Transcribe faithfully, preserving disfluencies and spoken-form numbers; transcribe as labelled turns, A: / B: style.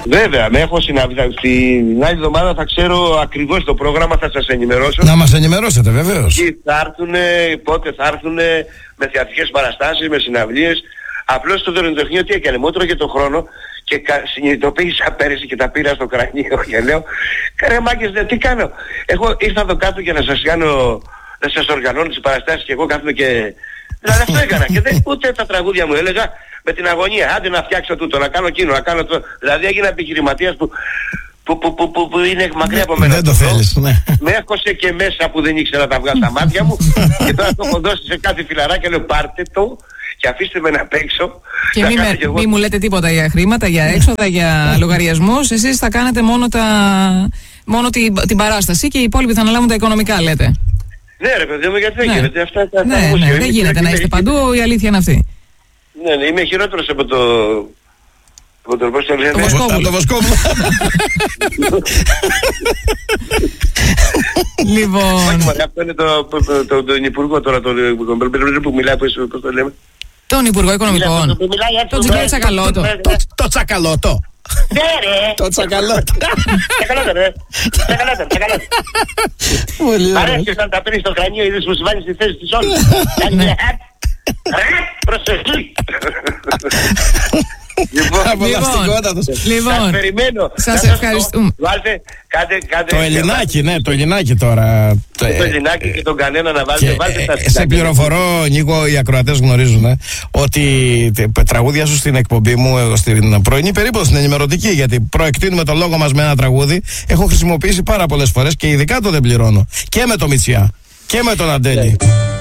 A: Βέβαια, με έχω συναντήσει. Την άλλη εβδομάδα θα ξέρω ακριβώς το πρόγραμμα, θα σας ενημερώσω.
B: Να μας ενημερώσετε, βεβαίως.
A: Ποιοι θα έρθουν, πότε θα έρθουν, με θεατρικές παραστάσεις, με συναυλίες. Απλώς το δωρητεχνείο τι έκανε, μου έτρωγε τον χρόνο και κα, συνειδητοποίησα πέρυσι και τα πήρα στο κρανίο και λέω, καρέ μάγκες, τι κάνω. Εγώ ήρθα εδώ κάτω για να σας κάνω, να σας οργανώνω τις παραστάσεις και εγώ κάθομαι και... Δηλαδή αυτό έκανα και δεν, ούτε τα τραγούδια μου έλεγα με την αγωνία, άντε να φτιάξω τούτο, να κάνω εκείνο, να κάνω το... Δηλαδή έγινα επιχειρηματίας που, που, που, που, που, που είναι μακριά από μένα.
B: Δεν το θέλεις, ναι.
A: Με έχωσε και μέσα που δεν ήξερα να τα βγάλω τα μάτια μου και τώρα το έχω δώσει σε κάθε φιλαράκι και λέω πάρτε το και αφήστε με να παίξω.
C: Και μη, με, εγώ... μη μου λέτε τίποτα για χρήματα, για έξοδα, για λογαριασμούς. Εσείς θα κάνετε μόνο, τα, μόνο την, την παράσταση και οι υπόλοιποι θα αναλάβουν τα οικονομικά, λέτε.
A: Ναι ρε παιδί μου, γιατί δεν ναι. γίνεται αυτά τα
C: ναι, ναι, ναι, δεν γίνεται να είστε παντού, η αλήθεια είναι αυτή.
A: Ναι, ναι, είμαι χειρότερος από το... Από το πώς το λένε.
B: Από το Βοσκόπουλο.
C: Λοιπόν...
A: Αυτό είναι τον υπουργό τώρα, τον που μιλάει, πώς το λέμε.
C: Τον Υπουργό Οικονομικών. Τον κύριο Τσακαλώτο.
B: Το Τσακαλώτο.
A: Ναι ρε.
B: Το Τσακαλώτο.
A: Τσακαλώτο ρε. Τσακαλώτο, τσακαλώτο. Μ' αρέσει όταν τα παίρνεις στο κρανίο, είδες που σου βάλεις στη θέση της όλης. Κάνει μια προσοχή.
C: Λοιπόν,
A: σας περιμένω.
C: Σας ευχαριστούμε.
A: Βάλτε, κάντε, κάντε.
B: Το Ελληνάκι, ναι, το Ελληνάκι τώρα.
A: Το Ελληνάκι και τον κανένα να βάλετε.
B: Σε πληροφορώ, Νίκο, οι ακροατές γνωρίζουν ότι τραγούδια σου στην εκπομπή μου, στην πρωινή περίπου στην ενημερωτική, γιατί προεκτείνουμε το λόγο μας με ένα τραγούδι, έχω χρησιμοποιήσει πάρα πολλές φορές και ειδικά το δεν πληρώνω. Και με το Μητσιά και με τον Αντέλη.